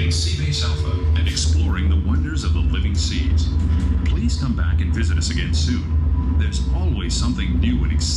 Activating Seabase Alpha. and exploring the wonders of the living seas. Please come back and visit us again soon. There's always something new and exciting.